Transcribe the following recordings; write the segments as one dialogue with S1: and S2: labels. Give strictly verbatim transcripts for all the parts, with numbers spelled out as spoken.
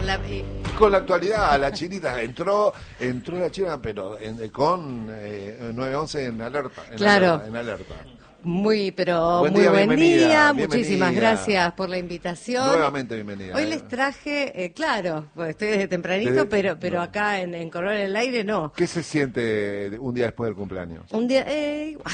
S1: la... Eh,
S2: con la actualidad, la chinita entró, entró la china, pero en, con eh, nueve once en alerta. En
S1: claro.
S2: Alerta, en alerta.
S1: Muy, pero
S2: Buen
S1: muy
S2: día,
S1: buen
S2: bienvenida,
S1: día.
S2: bienvenida.
S1: Muchísimas gracias por la invitación.
S2: Nuevamente bienvenida.
S1: Hoy
S2: eh.
S1: les traje, eh, claro, pues estoy desde tempranito,
S2: Desde-
S1: pero pero
S2: no.
S1: acá en, en Correr el Aire no.
S2: ¿Qué se siente un día después del cumpleaños?
S1: Un día, eh, igual.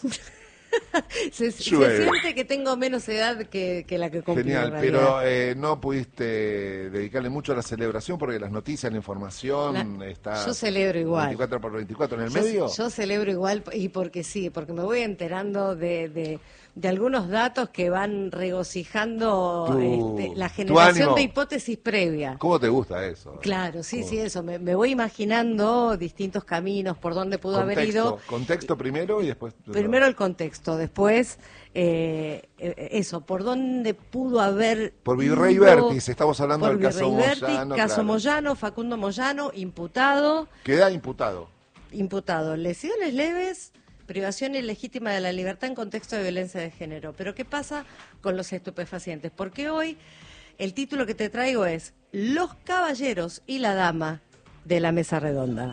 S1: se, se
S2: Llueve.
S1: siente que tengo menos edad que, que la que cumplí.
S2: Genial,
S1: en realidad.
S2: pero eh, no pudiste dedicarle mucho a la celebración porque las noticias, la información
S1: La-
S2: está
S1: yo celebro igual.
S2: veinticuatro por veinticuatro en el
S1: Yo,
S2: medio.
S1: yo celebro igual y porque sí, porque me voy enterando de, de, de algunos datos que van regocijando
S2: Tu-
S1: este, la
S2: tu
S1: generación
S2: ánimo.
S1: de hipótesis previa.
S2: ¿Cómo te gusta eso?
S1: Claro, sí,
S2: ¿Cómo?
S1: sí, eso. Me, me voy imaginando distintos caminos por donde pudo haber
S2: Contexto,
S1: ido.
S2: contexto primero y después...
S1: Primero el contexto, después eh, eh, eso, por dónde pudo haber
S2: Por Virrey
S1: ido,
S2: Vértiz, estamos hablando
S1: por
S2: del caso
S1: Virrey Vértiz,
S2: Moyano,
S1: caso
S2: claro.
S1: Moyano, Facundo Moyano, imputado,
S2: Queda imputado.
S1: imputado, lesiones leves, privación ilegítima de la libertad en contexto de violencia de género. Pero ¿qué pasa con los estupefacientes? Porque hoy el título que te traigo es Los caballeros y la dama de la mesa redonda.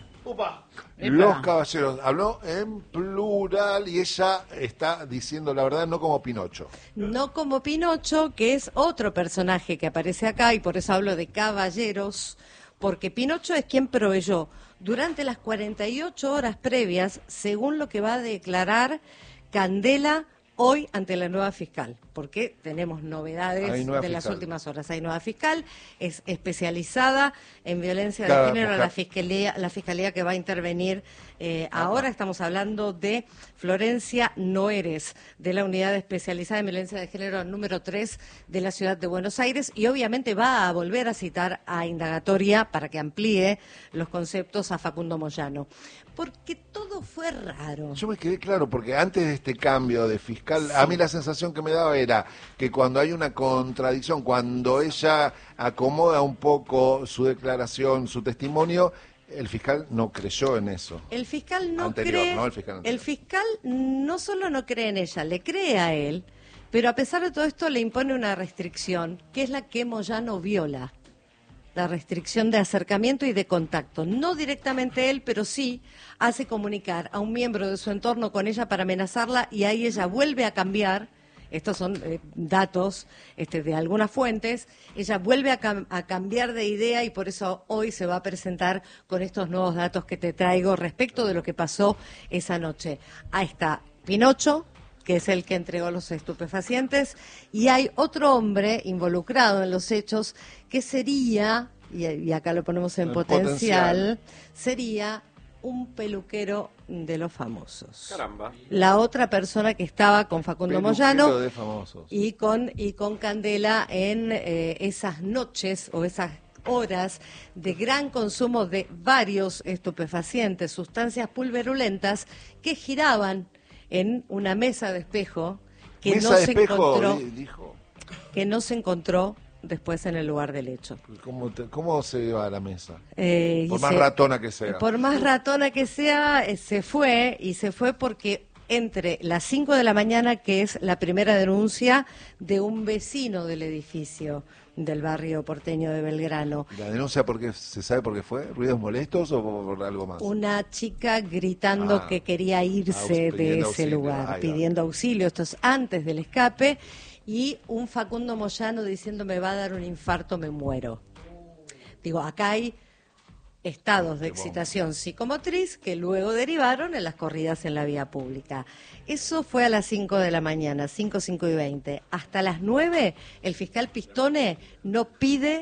S2: Los caballeros, habló en plural y ella está diciendo la verdad, no como Pinocho.
S1: No como Pinocho, que es otro personaje que aparece acá, y por eso hablo de caballeros, porque Pinocho es quien proveyó durante las cuarenta y ocho horas previas, según lo que va a declarar Candela hoy ante la nueva fiscal, porque tenemos novedades
S2: Hay
S1: de
S2: nueva
S1: las
S2: fiscal.
S1: últimas horas. Hay nueva fiscal, es especializada en violencia
S2: Cada
S1: de género,
S2: mujer.
S1: la fiscalía, la fiscalía que va a intervenir. Eh, ahora estamos hablando de Florencia Noeres, de la unidad especializada en violencia de género número tres de la ciudad de Buenos Aires, y obviamente va a volver a citar a indagatoria para que amplíe los conceptos a Facundo Moyano. Porque todo fue raro.
S2: Yo me quedé claro, porque antes de este cambio de fiscal, a mí la sensación que me daba era que cuando hay una contradicción, cuando ella acomoda un poco su declaración, su testimonio, el fiscal no creyó en eso.
S1: El fiscal no
S2: Anterior,
S1: cree,
S2: ¿no? El fiscal anterior.
S1: el fiscal no solo no cree en ella, le cree a él, pero a pesar de todo esto le impone una restricción, que es la que Moyano viola. La restricción de acercamiento y de contacto. No directamente él, pero sí hace comunicar a un miembro de su entorno con ella para amenazarla, y ahí ella vuelve a cambiar. Estos son eh, datos este, de algunas fuentes. Ella vuelve a, cam- a cambiar de idea, y por eso hoy se va a presentar con estos nuevos datos que te traigo respecto de lo que pasó esa noche. Ahí está Pinocho, que es el que entregó los estupefacientes, y hay otro hombre involucrado en los hechos que sería, y, y acá lo ponemos en
S2: El
S1: potencial,
S2: potencial.
S1: sería un peluquero de los famosos.
S3: Caramba.
S1: La otra persona que estaba con Facundo
S2: Peluquero
S1: Moyano
S2: de famosos.
S1: y con, y con Candela en eh, esas noches o esas horas de gran consumo de varios estupefacientes, sustancias pulverulentas que giraban en una mesa de espejo que
S2: Mesa
S1: no
S2: de
S1: se
S2: espejo,
S1: encontró,
S2: di- dijo.
S1: que no se encontró después en el lugar del hecho.
S2: ¿Cómo, te- cómo se va a la mesa?
S1: Eh, y
S2: Por más
S1: se-
S2: ratona que sea.
S1: Por más ratona que sea, eh, se fue, y se fue porque entre las cinco de la mañana, que es la primera denuncia de un vecino del edificio del barrio porteño de Belgrano,
S2: ¿La denuncia porque se sabe por qué fue? ¿Ruidos molestos o por algo más?
S1: una chica gritando
S2: Ah,
S1: que quería irse
S2: aus-
S1: de
S2: pidiendo
S1: ese
S2: auxilio,
S1: lugar,
S2: ahí va.
S1: pidiendo auxilio. Esto es antes del escape, y un Facundo Moyano diciendo: me va a dar un infarto, me muero. Digo, acá hay estados de excitación psicomotriz que luego derivaron en las corridas en la vía pública. Eso fue a las cinco de la mañana, cinco, cinco y veinte. Hasta las nueve, el fiscal Pistone no pide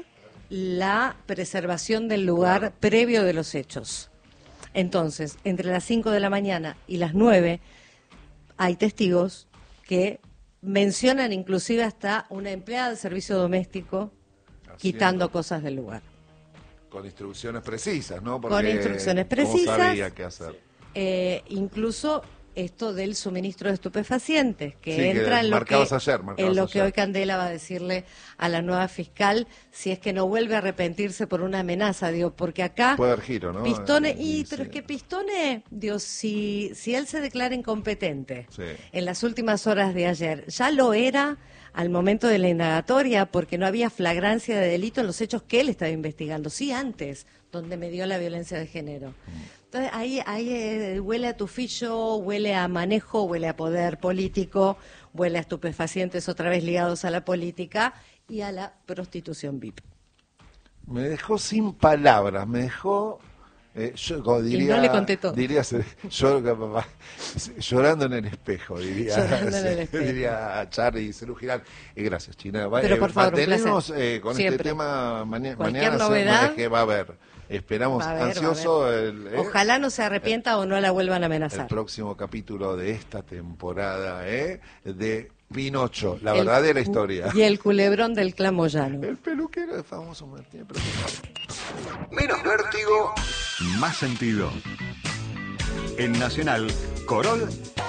S1: la preservación del lugar previo de los hechos. Entonces, entre las cinco de la mañana y las nueve, hay testigos que mencionan inclusive hasta una empleada de servicio doméstico
S2: Haciendo-
S1: quitando cosas del lugar.
S2: Con instrucciones precisas, ¿no?
S1: Con instrucciones
S2: ¿cómo
S1: precisas.
S2: sabía qué hacer?
S1: Eh, incluso esto del suministro de estupefacientes, que
S2: Sí, que
S1: entra en lo, que,
S2: marcabas ayer, marcabas
S1: en lo que
S2: ayer.
S1: hoy Candela va a decirle a la nueva fiscal, si es que no vuelve a arrepentirse por una amenaza, digo, porque acá
S2: Puede haber giro, ¿no?
S1: Pistone,
S2: Eh,
S1: y,
S2: y
S1: pero
S2: sí.
S1: es que Pistone, Dios, si, si él se declara incompetente
S2: Sí.
S1: en las últimas horas de ayer, ya lo era al momento de la indagatoria, porque no había flagrancia de delito en los hechos que él estaba investigando, sí antes, donde me dio la violencia de género. Entonces ahí, ahí eh, huele a tufillo, huele a manejo, huele a poder político, huele a estupefacientes otra vez ligados a la política y a la prostitución V I P.
S2: Me dejó sin palabras, me dejó... Eh, yo, como diría,
S1: y no le conté todo.
S2: Diría, yo, llorando en el espejo, diría,
S1: llorando en el espejo.
S2: diría Charly Cerú Girán. Y gracias, China.
S1: Pero por favor,
S2: mantenemos eh, con
S1: Siempre.
S2: este tema mañana.
S1: Cualquier
S2: Mañana
S1: novedad,
S2: que va a haber. Esperamos
S1: va a haber,
S2: ansioso.
S1: va a
S2: El, eh,
S1: Ojalá no se arrepienta eh, o no la vuelvan a amenazar.
S2: El próximo capítulo de esta temporada eh, de Pinocho, la
S1: el,
S2: verdadera historia.
S1: Y el culebrón del clan Moyano.
S2: El peluquero de famoso Martín.
S3: Menos vértigo, más sentido. En Nacional, Corol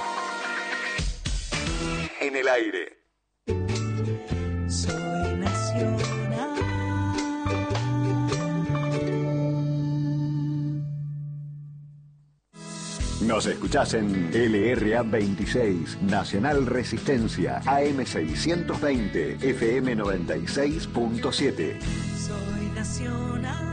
S3: en el aire.
S4: Soy nacional.
S3: Nos escuchás en L R A veintiséis, Nacional Resistencia, A M seiscientos veinte, F M noventa y seis punto siete.
S4: Soy nacional.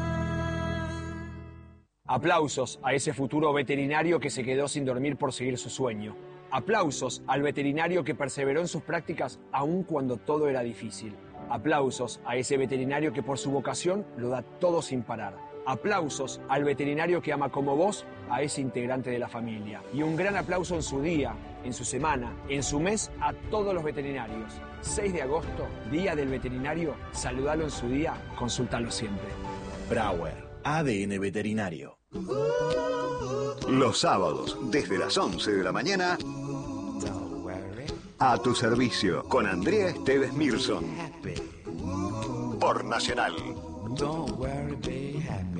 S5: Aplausos a ese futuro veterinario que se quedó sin dormir por seguir su sueño. Aplausos al veterinario que perseveró en sus prácticas aun cuando todo era difícil. Aplausos a ese veterinario que por su vocación lo da todo sin parar. Aplausos al veterinario que ama como vos a ese integrante de la familia. Y un gran aplauso en su día, en su semana, en su mes a todos los veterinarios. seis de agosto, Día del Veterinario. Saludalo en su día, consultalo siempre.
S6: Brauer, A D N Veterinario.
S3: Los sábados, desde las once de la mañana, a tu servicio, con Andrea Esteves Mirson. Por Nacional.
S6: Don't worry, be happy.